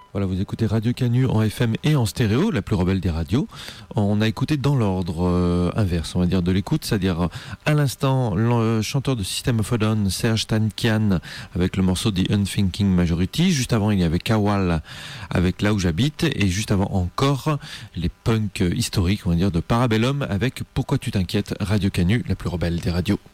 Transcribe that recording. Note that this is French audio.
Voilà, vous écoutez Radio Canu en FM et en stéréo, la plus rebelle des radios. On a écouté dans l'ordre inverse, on va dire, de l'écoute, c'est-à-dire à l'instant le chanteur de System of a Down, Serj Tankian, avec le morceau The Unthinking Majority. Juste avant, il y avait Kawal avec Là où j'habite, et juste avant encore les punks historiques, on va dire, de Parabellum avec Pourquoi tu t'inquiètes, Radio Canu, la plus rebelle des radios.